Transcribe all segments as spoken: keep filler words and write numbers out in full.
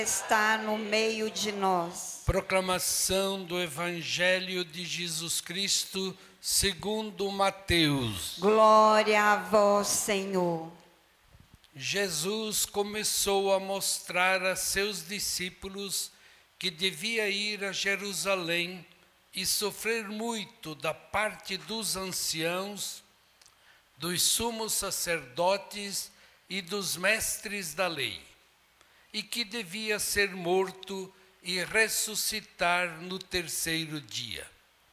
está no meio de nós. Proclamação do Evangelho de Jesus Cristo segundo Mateus. Glória a vós, Senhor. Jesus começou a mostrar a seus discípulos que devia ir a Jerusalém e sofrer muito da parte dos anciãos, dos sumos sacerdotes e dos mestres da lei, e que devia ser morto e ressuscitar no terceiro dia.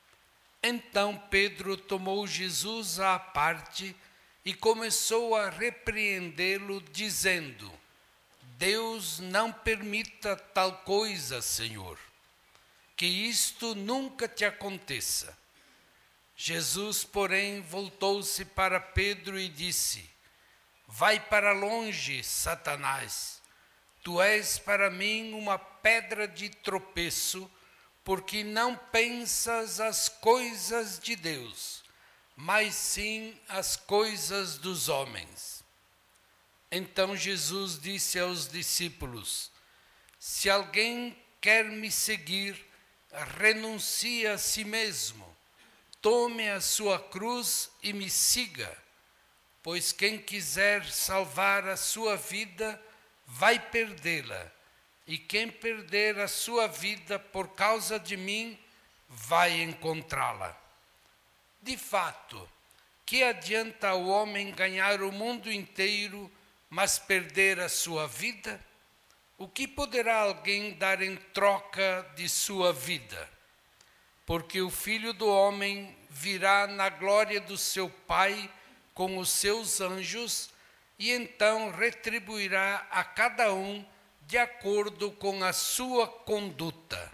Então Pedro tomou Jesus à parte e começou a repreendê-lo, dizendo: Deus não permita tal coisa, Senhor, que isto nunca te aconteça. Jesus, porém, voltou-se para Pedro e disse: Vai para longe, Satanás. Tu és para mim uma pedra de tropeço, porque não pensas as coisas de Deus, mas sim as coisas dos homens. Então Jesus disse aos discípulos: Se alguém quer me seguir, renuncie a si mesmo, tome a sua cruz e me siga, pois quem quiser salvar a sua vida, vai perdê-la, e quem perder a sua vida por causa de mim, vai encontrá-la. De fato, que adianta o homem ganhar o mundo inteiro, mas perder a sua vida? O que poderá alguém dar em troca de sua vida? Porque o Filho do Homem virá na glória do seu Pai com os seus anjos, e então retribuirá a cada um de acordo com a sua conduta.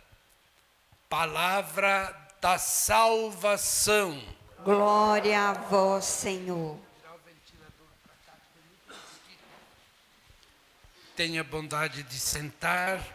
Palavra da salvação. Glória a vós, Senhor. Tenha bondade de sentar.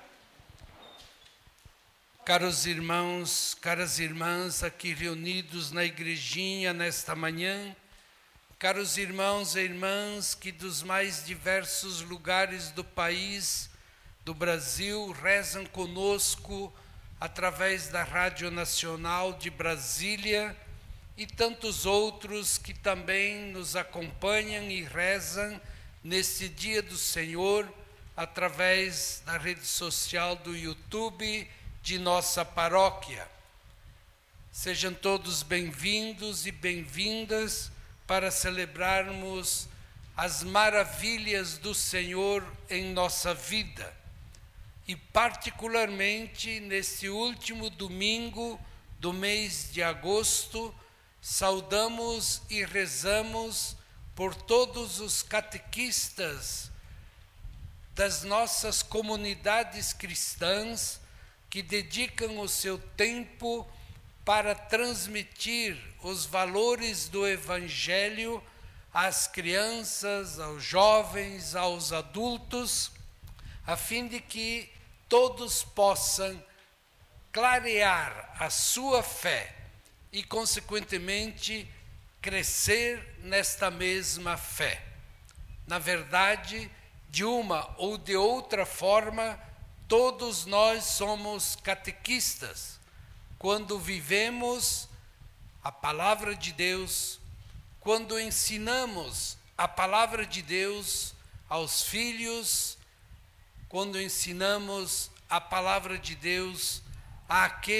Caros irmãos, caras irmãs, aqui reunidos na igrejinha nesta manhã, caros irmãos e irmãs que dos mais diversos lugares do país, do Brasil, rezam conosco através da Rádio Nacional de Brasília e tantos outros que também nos acompanham e rezam neste dia do Senhor através da rede social do YouTube de nossa paróquia. Sejam todos bem-vindos e bem-vindas para celebrarmos as maravilhas do Senhor em nossa vida. E particularmente neste último domingo do mês de agosto, saudamos e rezamos por todos os catequistas das nossas comunidades cristãs que dedicam o seu tempo para transmitir os valores do Evangelho às crianças, aos jovens, aos adultos, a fim de que todos possam clarear a sua fé e, consequentemente, crescer nesta mesma fé. Na verdade, de uma ou de outra forma, todos nós somos catequistas quando vivemos a palavra de Deus, quando ensinamos a palavra de Deus aos filhos, quando ensinamos a palavra de Deus àqueles